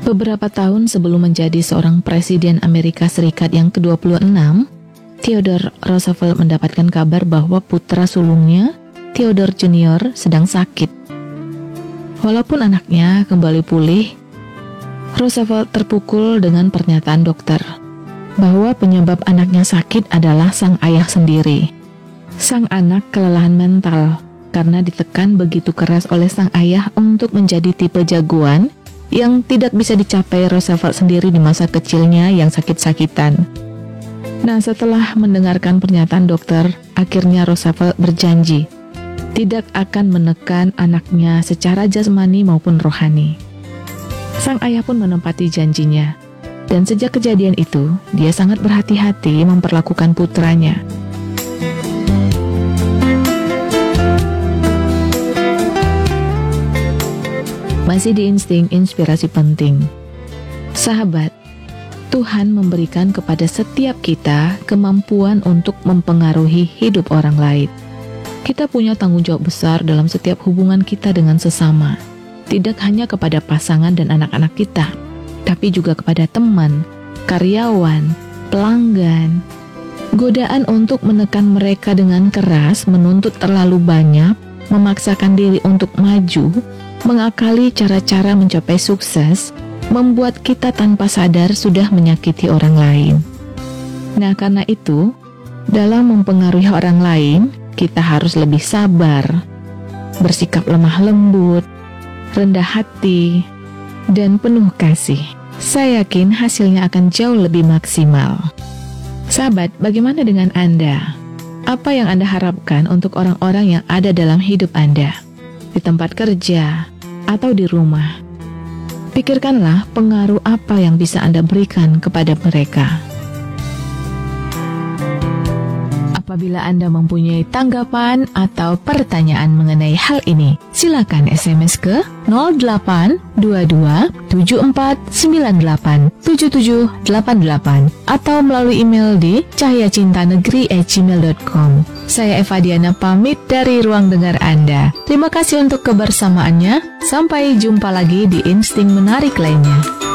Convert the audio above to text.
Beberapa tahun sebelum menjadi seorang Presiden Amerika Serikat yang ke-26, Theodore Roosevelt mendapatkan kabar bahwa putra sulungnya, Theodore Jr., sedang sakit. Walaupun anaknya kembali pulih, Roosevelt terpukul dengan pernyataan dokter bahwa penyebab anaknya sakit adalah sang ayah sendiri. Sang anak kelelahan mental karena ditekan begitu keras oleh sang ayah untuk menjadi tipe jagoan yang tidak bisa dicapai Roosevelt sendiri di masa kecilnya yang sakit-sakitan. Nah, setelah mendengarkan pernyataan dokter, akhirnya Roosevelt berjanji tidak akan menekan anaknya secara jasmani maupun rohani. Sang ayah pun menepati janjinya, dan sejak kejadian itu, dia sangat berhati-hati memperlakukan putranya. Masih di insting inspirasi penting. Sahabat, Tuhan memberikan kepada setiap kita kemampuan untuk mempengaruhi hidup orang lain. Kita punya tanggung jawab besar dalam setiap hubungan kita dengan sesama. Tidak hanya kepada pasangan dan anak-anak kita, tapi juga kepada teman, karyawan, pelanggan. Godaan untuk menekan mereka dengan keras, menuntut terlalu banyak, memaksakan diri untuk maju, mengakali cara-cara mencapai sukses, membuat kita tanpa sadar sudah menyakiti orang lain. Nah, karena itu, dalam mempengaruhi orang lain, kita harus lebih sabar, bersikap lemah lembut, rendah hati, dan penuh kasih. Saya yakin hasilnya akan jauh lebih maksimal. Sahabat, bagaimana dengan Anda? Apa yang Anda harapkan untuk orang-orang yang ada dalam hidup Anda? Di tempat kerja, atau di rumah. Pikirkanlah pengaruh apa yang bisa Anda berikan kepada mereka. Apabila Anda mempunyai tanggapan atau pertanyaan mengenai hal ini, silakan SMS ke 0822-7498-7788 atau melalui email di cahyacintanegeri@gmail.com. Saya Eva Diana pamit dari Ruang Dengar Anda. Terima kasih untuk kebersamaannya. Sampai jumpa lagi di Insting Menarik lainnya.